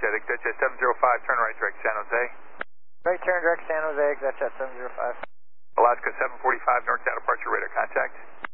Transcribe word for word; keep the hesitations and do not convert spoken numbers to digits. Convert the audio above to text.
Exit seven zero five, turn right direct San Jose. Right turn direct San Jose, exit seven zero five. Alaska seven forty-five, north south departure radar contact.